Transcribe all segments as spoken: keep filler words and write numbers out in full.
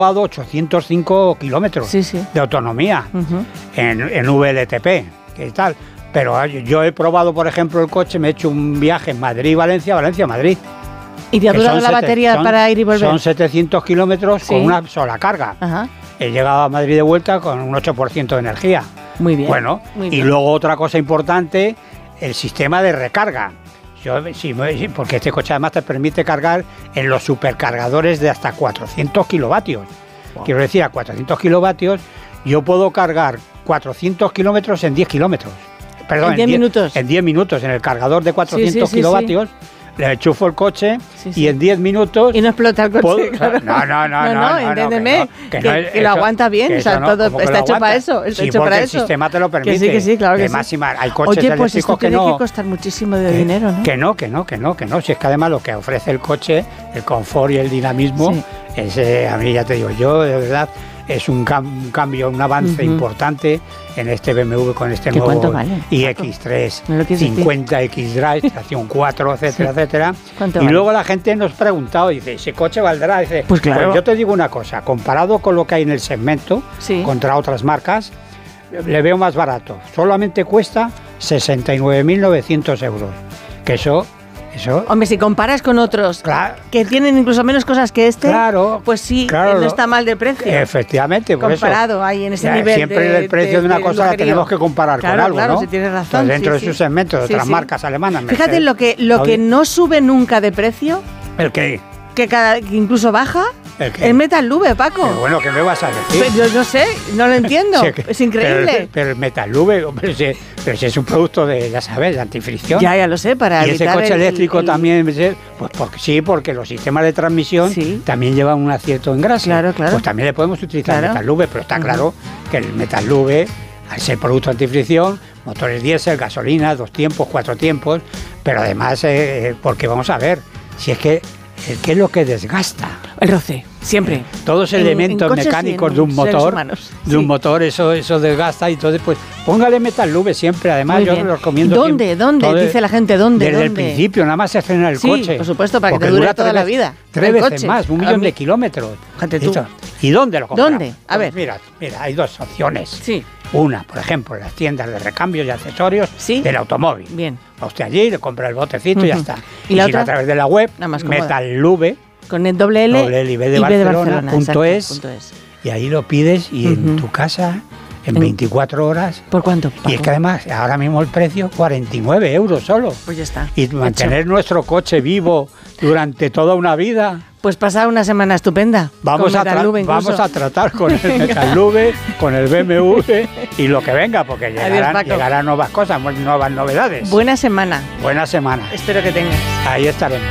ochocientos cinco kilómetros sí, sí. de autonomía uh-huh. en, en V L T P, que tal. Pero yo he probado, por ejemplo, el coche, me he hecho un viaje en Madrid-Valencia, Valencia-Madrid. ¿Y te ha durado la sete, batería son, para ir y volver? Son setecientos kilómetros sí. con una sola carga. Ajá. He llegado a Madrid de vuelta con un ocho por ciento de energía. Muy bien. Bueno, muy y bien. luego otra cosa importante, el sistema de recarga. Yo, sí, porque este coche además te permite cargar en los supercargadores de hasta cuatrocientos kilovatios. Wow. Quiero decir, a cuatrocientos kilovatios yo puedo cargar cuatrocientos kilómetros en diez kilómetros. Perdón, en diez minutos. En diez minutos, en el cargador de cuatrocientos sí, sí, kilovatios. Sí, sí. Le enchufo el coche sí, sí. y en diez minutos... Y no explota el coche, puedo, claro. No, no, no, no, no, no, entiéndeme, que, no, que, que, no, que, que eso, lo aguanta bien, o sea, no, todo está hecho para eso, está sí, hecho para el eso. sistema te lo permite. Que sí, que sí, claro que además, sí. Hay coches Oye, pues eléctricos esto que tiene no... que costar muchísimo de que, dinero, ¿no? Que no, que no, que no, que no. Si es que además lo que ofrece el coche, el confort y el dinamismo, sí. es, eh, a mí ya te digo, yo de verdad... Es un, cam- un cambio, un avance uh-huh. importante en este B M W con este nuevo ¿Cuánto vale? i X tres, cincuenta X Drive, tracción cuatro, etcétera, sí. etcétera. Y vale? luego la gente nos ha preguntado, dice, ¿ese coche valdrá? Dice, pues claro. Pues yo te digo una cosa, comparado con lo que hay en el segmento, sí. contra otras marcas, le veo más barato. Solamente cuesta sesenta y nueve mil novecientos euros. Que eso... Eso. Hombre, si comparas con otros claro. que tienen incluso menos cosas que este, claro, pues sí, claro, no está mal de precio. Efectivamente, por comparado eso. ahí en ese ya, nivel. Siempre de, el precio de, de una de cosa la tenemos que comparar claro, con algo, claro, ¿no? Si tienes razón. Entonces, dentro sí, de sus sí. segmentos de sí, otras sí. marcas alemanas. Fíjate lo que lo que no sube nunca de precio. ¿El qué? Que, cada, que incluso baja. ¿El qué? El Metal Lube, Paco. Pero bueno, ¿qué me vas a decir? Pero yo no sé, no lo entiendo. Sí, que, es increíble. Pero, pero el Metal Lube, hombre, si, pero si es un producto de, ya sabes, de antifricción. Ya, ya lo sé, para y evitar ese coche el, eléctrico el, también, pues porque, sí, porque los sistemas de transmisión sí. también llevan un acierto en grasa. Claro, claro. Pues también le podemos utilizar claro. el Metal Lube, pero está uh-huh. claro que el Metal Lube, al ser producto antifricción, motores diésel, gasolina, dos tiempos, cuatro tiempos, pero además, eh, porque vamos a ver, si es que ¿qué es lo que desgasta? El roce, siempre. Todos en, elementos en mecánicos de un motor, de un sí. motor, eso, eso desgasta y entonces pues póngale Metal Lube siempre. Además yo lo recomiendo. ¿Dónde? Siempre, ¿Dónde? todo, Dice la gente, ¿dónde? Desde ¿dónde? el principio, nada más se estrena el sí, coche. por supuesto, para que te dure toda la vida. Tres veces coche. más, un millón de kilómetros. Fíjate tú. ¿Y dónde lo compramos? ¿Dónde? A ver. Pues mira, mira, hay dos opciones. Sí. Una, por ejemplo, las tiendas de recambios y accesorios ¿Sí? del automóvil. Bien. Va usted allí, le compra el botecito uh-huh. y ya está. Y, y la si otra, va a través de la web, Metal Lube. Con el doble L, doble L y B de Barcelona, punto es, y ahí lo pides y uh-huh. en tu casa en veinticuatro horas. ¿Por cuánto, Paco? Y es que además ahora mismo el precio cuarenta y nueve euros solo. Pues ya está. Y mantener hecho. nuestro coche vivo durante toda una vida. Pues pasar una semana estupenda. Vamos, a, tra- vamos a tratar con el Metal Lube, con el B M W y lo que venga, porque llegarán, Adiós, llegarán nuevas cosas, nuevas novedades. Buena semana. Buena semana. Espero que tengas. Ahí estaremos.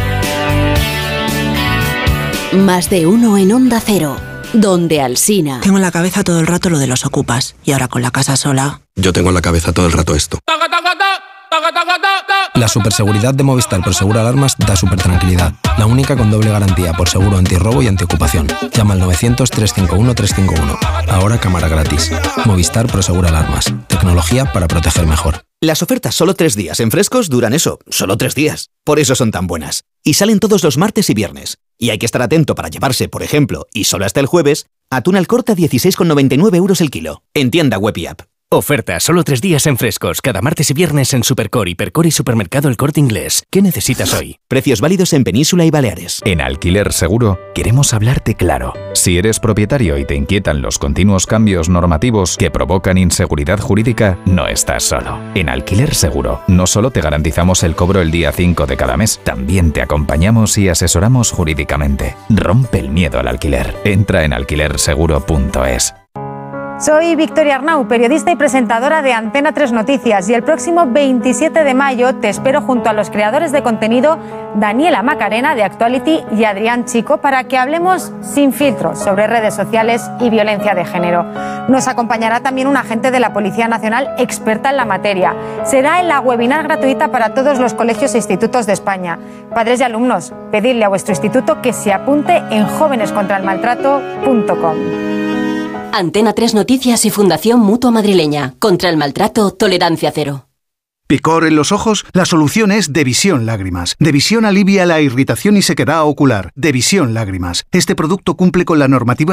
Más de uno en Onda Cero, donde Alsina. Tengo en la cabeza todo el rato lo de los ocupas y ahora con la casa sola. Yo tengo en la cabeza todo el rato esto. La superseguridad de Movistar Prosegur Alarmas da super tranquilidad. La única con doble garantía por seguro antirrobo y antiocupación. Llama al novecientos, trescientos cincuenta y uno, trescientos cincuenta y uno. Ahora cámara gratis. Movistar Prosegur Alarmas. Tecnología para proteger mejor. Las ofertas solo tres días en Frescos duran eso, solo tres días. Por eso son tan buenas. Y salen todos los martes y viernes. Y hay que estar atento para llevarse, por ejemplo, y solo hasta el jueves, atún al corte a dieciséis con noventa y nueve euros el kilo. En tienda web y app. Oferta solo tres días en Frescos, cada martes y viernes en Supercore, Hipercore y Supermercado El Corte Inglés. ¿Qué necesitas hoy? Precios válidos en Península y Baleares. En Alquiler Seguro queremos hablarte claro. Si eres propietario y te inquietan los continuos cambios normativos que provocan inseguridad jurídica, no estás solo. En Alquiler Seguro no solo te garantizamos el cobro el día cinco de cada mes, también te acompañamos y asesoramos jurídicamente. Rompe el miedo al alquiler. Entra en alquiler seguro punto es. Soy Victoria Arnau, periodista y presentadora de Antena tres Noticias, y el próximo veintisiete de mayo te espero junto a los creadores de contenido Daniela Macarena de Actuality y Adrián Chico para que hablemos sin filtros sobre redes sociales y violencia de género. Nos acompañará también un agente de la Policía Nacional experta en la materia. Será en la webinar gratuita para todos los colegios e institutos de España. Padres y alumnos, pedidle a vuestro instituto que se apunte en jóvenes contra el maltrato punto com. Antena tres Noticias y Fundación Mutua Madrileña. Contra el maltrato, tolerancia cero. ¿Picor en los ojos? La solución es Devisión Lágrimas. Devisión alivia la irritación y sequedad ocular. Devisión Lágrimas. Este producto cumple con la normativa